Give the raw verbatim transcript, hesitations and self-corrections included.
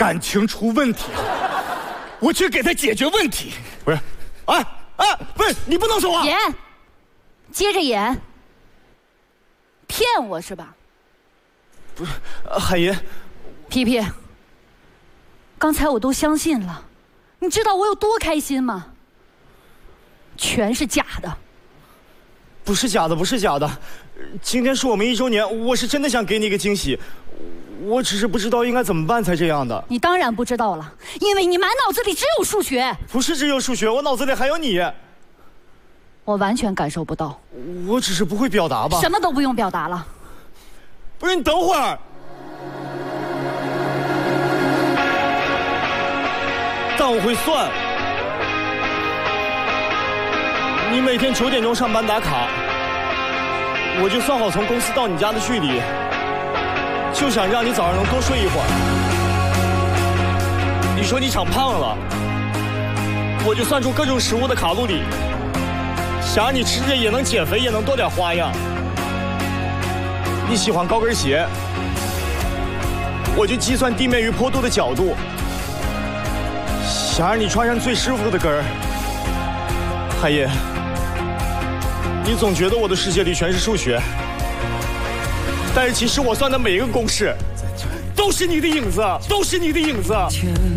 感情出问题了，我去给他解决问题。不是，啊啊，不是，你不能说话。 演，接着演，骗我是吧？ 不是，呃、海银， 皮皮，刚才我都相信了，你知道我有多开心吗？全是假的。 不是假的，不是假的。今天是我们一周年，我是真的想给你一个惊喜，我只是不知道应该怎么办才这样的。 你当然不知道了，因为你满脑子里只有数学。 不是只有数学，我脑子里还有你。 我完全感受不到。 我只是不会表达吧。 什么都不用表达了。 不是，你等会儿。但我会算。你每天九点钟上班打卡，我就算好从公司到你家的距离，就想让你早上能多睡一会儿。你说你长胖了，我就算出各种食物的卡路里，想让你吃着也能减肥，也能多点花样。你喜欢高跟鞋，我就计算地面与坡度的角度，想让你穿上最舒服的跟儿。海爷，你总觉得我的世界里全是数学，但是其实我算的每一个公式都是你的影子，都是你的影子。